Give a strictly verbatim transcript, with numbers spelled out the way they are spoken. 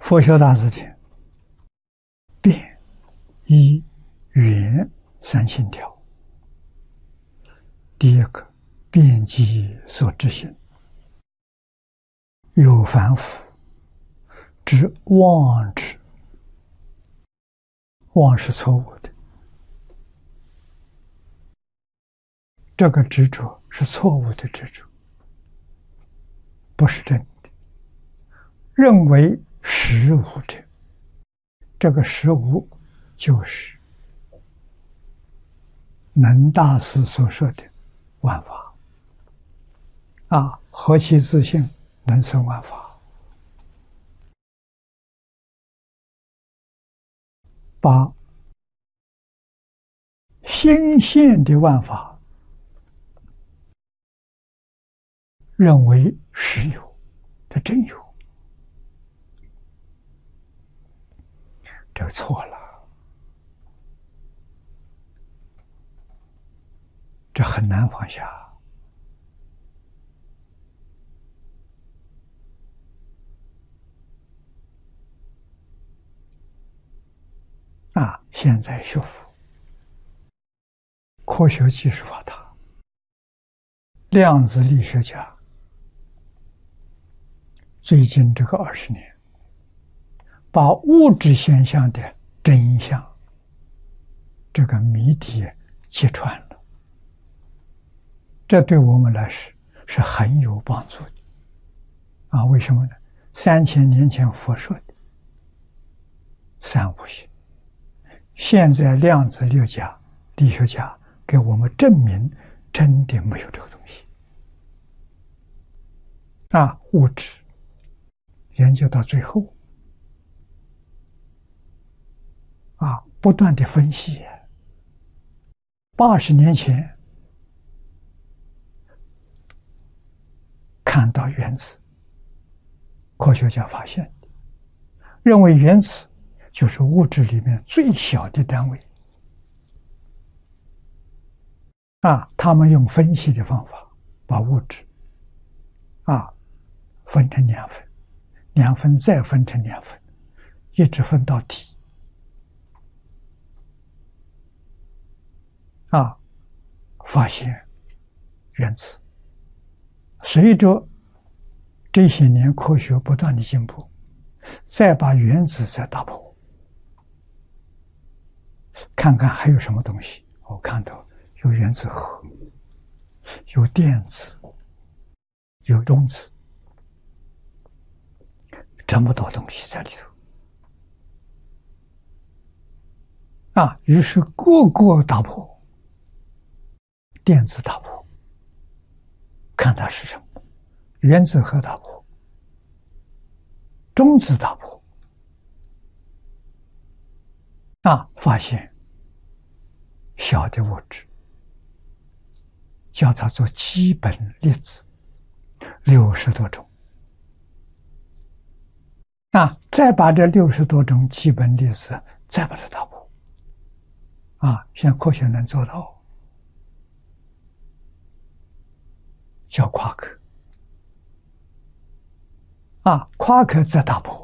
佛学大字典变一圆三性条。第一个，变即所知性，有凡夫之妄执，妄是错误的，这个执着是错误的执着，不是真的。认为实无者，这个实无就是能大师所说的万法啊，何其自性，能生万法。把心现的万法认为实有，这真有，这个错了，这很难放下啊！现在学佛，科学技术发达，量子力学家最近这个二十年，把物质现象的真相这个谜底揭穿了，这对我们来说是很有帮助的啊！为什么呢？三千年前佛说的三无性，现在量子力学家力学家给我们证明真的没有这个东西啊！物质研究到最后啊，不断的分析。八十年前看到原子，科学家发现的，认为原子就是物质里面最小的单位啊。他们用分析的方法把物质啊分成两份，两份再分成两份，一直分到底啊，发现原子。随着这些年科学不断的进步，再把原子再打破，看看还有什么东西。我看到有原子核，有电子，有中子，这么多东西在里头啊！于是各个打破，电子打破，看它是什么；原子核打破，中子打破，啊，发现小的物质，叫它做基本粒子，六十多种。啊，再把这六十多种基本粒子再把它打破，啊，现在科学能做到。叫夸克啊，夸克再打破，